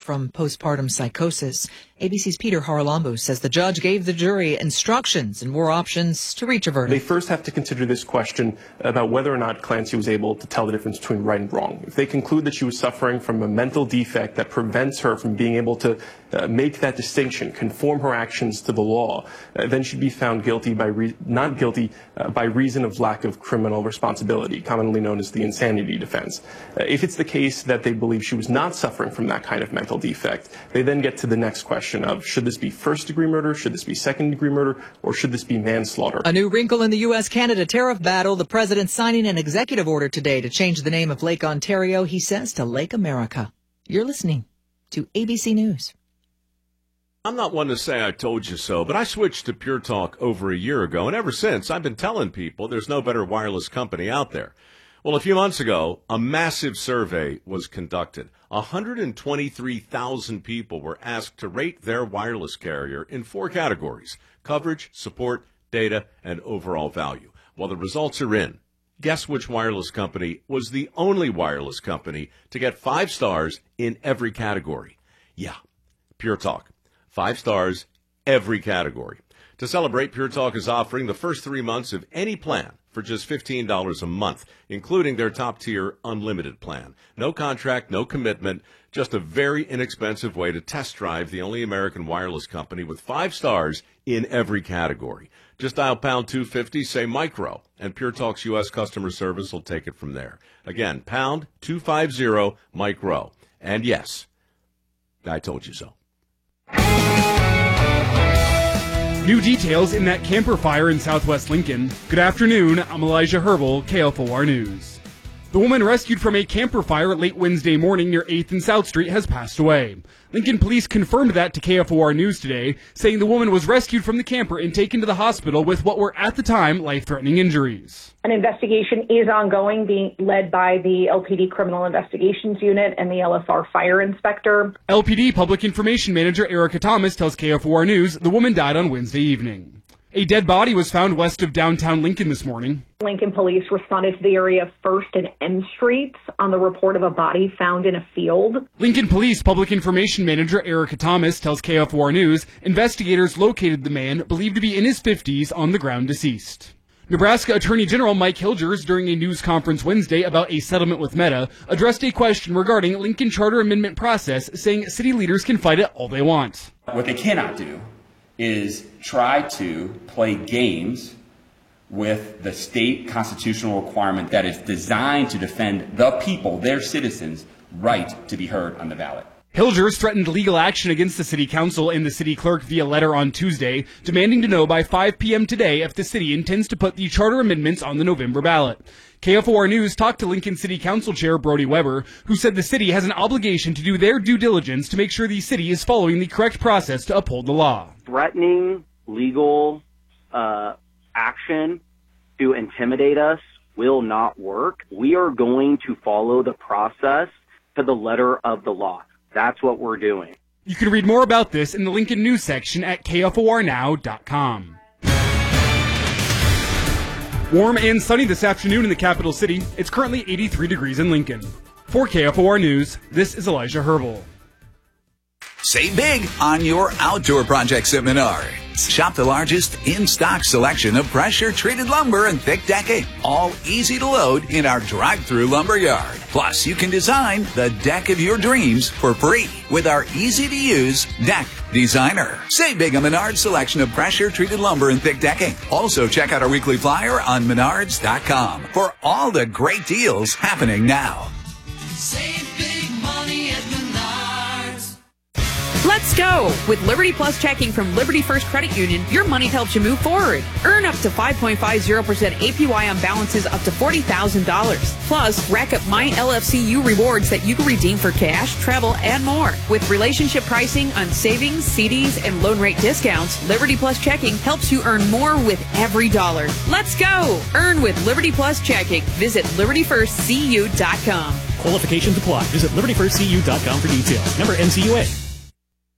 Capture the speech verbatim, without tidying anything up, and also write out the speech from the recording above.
from postpartum psychosis. A B C's Peter Haralambou says the judge gave the jury instructions and more options to reach a verdict. They first have to consider this question about whether or not Clancy was able to tell the difference between right and wrong. If they conclude that she was suffering from a mental defect that prevents her from being able to uh, make that distinction, conform her actions to the law, uh, then she'd be found guilty by re- not guilty uh, by reason of lack of criminal responsibility, commonly known as the insanity defense. Uh, if it's the case that they believe she was not suffering from that kind of mental defect, they then get to the next question of should this be first-degree murder, should this be second-degree murder, or should this be manslaughter? A new wrinkle in the U S Canada tariff battle. The president signing an executive order today to change the name of Lake Ontario, he says, to Lake America. You're listening to A B C News. I'm not one to say I told you so, but I switched to Pure Talk over a year ago, and ever since I've been telling people there's no better wireless company out there. Well, a few months ago, a massive survey was conducted. one hundred twenty-three thousand people were asked to rate their wireless carrier in four categories: coverage, support, data, and overall value. Well, the results are in. Guess which wireless company was the only wireless company to get five stars in every category? Yeah, Pure Talk. Five stars, every category. To celebrate, Pure Talk is offering the first three months of any plan for just fifteen dollars a month, including their top-tier unlimited plan. No contract, no commitment, just a very inexpensive way to test drive the only American wireless company with five stars in every category. Just dial pound two fifty, say micro, and Pure Talk's U S customer service will take it from there. Again, pound two fifty, micro. And yes, I told you so. New details in that camper fire in southwest Lincoln. Good afternoon, I'm Elijah Herbal, K F O R News. The woman rescued from a camper fire late Wednesday morning near eighth and South Street has passed away. Lincoln police confirmed that to K F O R News today, saying the woman was rescued from the camper and taken to the hospital with what were at the time life-threatening injuries. An investigation is ongoing, being led by the L P D Criminal Investigations Unit and the L S R Fire Inspector. L P D Public Information Manager Erica Thomas tells K F O R News the woman died on Wednesday evening. A dead body was found west of downtown Lincoln this morning. Lincoln police responded to the area of first and M Streets on the report of a body found in a field. Lincoln Police Public Information Manager Erica Thomas tells K F O R News investigators located the man, believed to be in his fifties, on the ground deceased. Nebraska Attorney General Mike Hilgers, during a news conference Wednesday about a settlement with Meta, addressed a question regarding Lincoln Charter Amendment process, saying city leaders can fight it all they want. What they cannot do is try to play games with the state constitutional requirement that is designed to defend the people, their citizens' right to be heard on the ballot. Hilgers threatened legal action against the city council and the city clerk via letter on Tuesday, demanding to know by five p.m. today if the city intends to put the charter amendments on the November ballot. K F O R News talked to Lincoln City Council Chair Brody Weber, who said the city has an obligation to do their due diligence to make sure the city is following the correct process to uphold the law. Threatening legal uh, action to intimidate us will not work. We are going to follow the process to the letter of the law. That's what we're doing. You can read more about this in the Lincoln News section at K F O R now dot com. Warm and sunny this afternoon in the capital city. It's currently eighty-three degrees in Lincoln. For K F O R News, this is Elijah Herbal. Save big on your outdoor projects at Menards. Shop the largest in-stock selection of pressure-treated lumber and thick decking, all easy to load in our drive-through lumber yard. Plus, you can design the deck of your dreams for free with our easy-to-use Deck Designer. Save big on Menards' selection of pressure-treated lumber and thick decking. Also, check out our weekly flyer on menards dot com for all the great deals happening now. Save big money at Menards. Let's go! With Liberty Plus checking from Liberty First Credit Union, your money helps you move forward. Earn up to five point five zero percent A P Y on balances up to forty thousand dollars. Plus, rack up My L F C U rewards that you can redeem for cash, travel, and more. With relationship pricing on savings, C Ds, and loan rate discounts, Liberty Plus checking helps you earn more with every dollar. Let's go! Earn with Liberty Plus checking. Visit liberty first c u dot com. Qualifications apply. Visit liberty first c u dot com for details. Member N C U A.